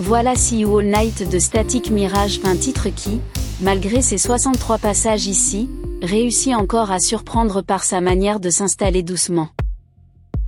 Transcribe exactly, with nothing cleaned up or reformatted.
Voilà See You All Night de Static Mirage, un titre qui, malgré ses soixante-trois passages ici, réussit encore à surprendre par sa manière de s'installer doucement.